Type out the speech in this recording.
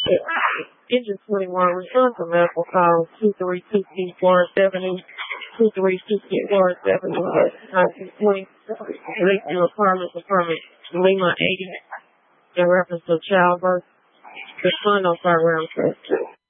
Engine 21, return to medical call 232 Florence Avenue, 232 Florence Avenue, 1920, Lakeview Apartments, apartment Lima 80, in reference to childbirth. The son of firearms.